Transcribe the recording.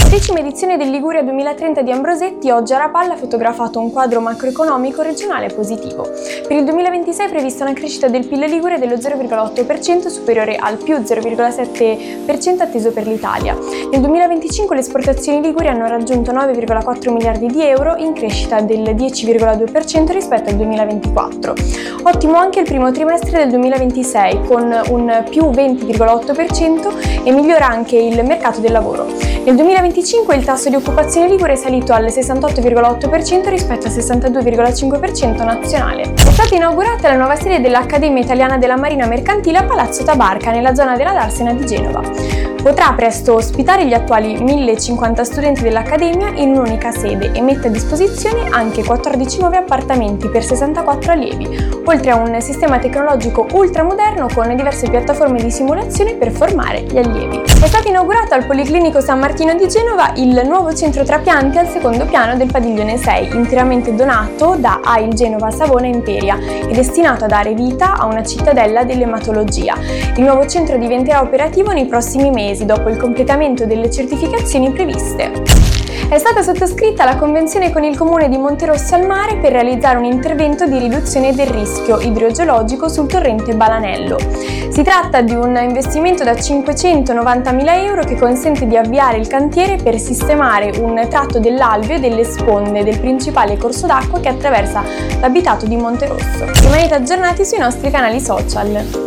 10ª edizione del Liguria 2030 di Ambrosetti oggi a Rapalla ha fotografato un quadro macroeconomico regionale positivo. Per il 2026 è prevista una crescita del PIL Ligure dello 0,8% superiore al più 0,7% atteso per l'Italia. Nel 2025 le esportazioni liguri hanno raggiunto 9,4 miliardi di euro in crescita del 10,2% rispetto al 2024. Ottimo anche il primo trimestre del 2026 con un più 20,8% e migliora anche il mercato del lavoro. Nel 2025 il tasso di occupazione ligure è salito al 68,8% rispetto al 62,5% nazionale. È stata inaugurata la nuova sede dell'Accademia Italiana della Marina Mercantile a Palazzo Tabarca, nella zona della Darsena di Genova. Potrà presto ospitare gli attuali 1050 studenti dell'Accademia in un'unica sede e mette a disposizione anche 14 nuovi appartamenti per 64 allievi, oltre a un sistema tecnologico ultramoderno con diverse piattaforme di simulazione per formare gli allievi. È stato inaugurato al Policlinico San Martino di Genova il nuovo centro trapianti al secondo piano del padiglione 6, interamente donato da AIL Genova Savona Imperia e destinato a dare vita a una cittadella dell'ematologia. Il nuovo centro diventerà operativo nei prossimi mesi, dopo il completamento delle certificazioni previste. È stata sottoscritta la convenzione con il comune di Monterosso al Mare per realizzare un intervento di riduzione del rischio idrogeologico sul torrente Balanello. Si tratta di un investimento da 590.000 euro che consente di avviare il cantiere per sistemare un tratto dell'alveo e delle sponde del principale corso d'acqua che attraversa l'abitato di Monterosso. Rimanete aggiornati sui nostri canali social.